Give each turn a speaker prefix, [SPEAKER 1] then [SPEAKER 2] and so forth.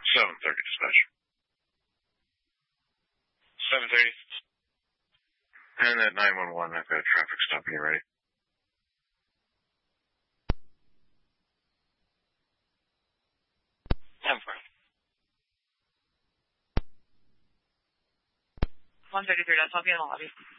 [SPEAKER 1] 7:30 dispatch.
[SPEAKER 2] 7:30.
[SPEAKER 1] And at 911, I've got a traffic stop when you're ready.
[SPEAKER 3] Temporary.
[SPEAKER 4] 133, that's I'll be in the lobby.